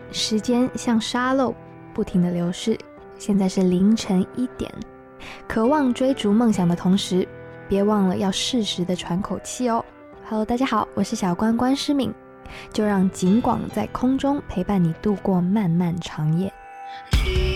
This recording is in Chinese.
时间像沙漏不停地流逝，现在是凌晨1点。渴望追逐梦想的同时，别忘了要适时的喘口气哦。Hello， 大家好，我是小关关诗敏，就让景广在空中陪伴你度过漫漫长夜。